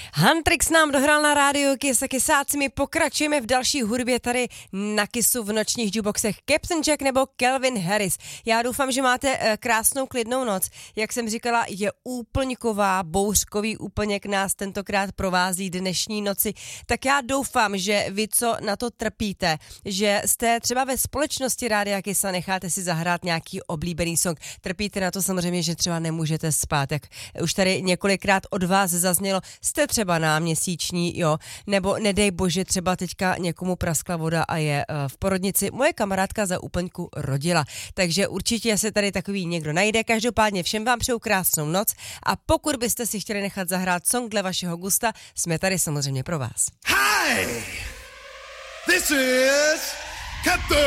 Huntrix nám dohrál na rádiu Kiss a Kissáci, my pokračujeme v další hudbě tady na Kissu v nočních jukeboxech Captain Jack nebo Calvin Harris. Já doufám, že máte krásnou klidnou noc. Jak jsem říkala, je úplňková, bouřkový úplněk nás tentokrát provází dnešní noci. Tak já doufám, že vy, co na to trpíte, že jste třeba ve společnosti Rádia Kiss a necháte si zahrát nějaký oblíbený song. Trpíte na to samozřejmě, že třeba nemůžete spát, jak už tady několikrát od vás zaznělo, jste třeba náměsíční, jo, nebo nedej bože třeba teďka někomu praskla voda a je v porodnici. Moje kamarádka za úplňku rodila, takže určitě se tady takový někdo najde. Každopádně všem vám přeju krásnou noc a pokud byste si chtěli nechat zahrát song dle vašeho gusta, jsme tady samozřejmě pro vás. Hi! This is Captain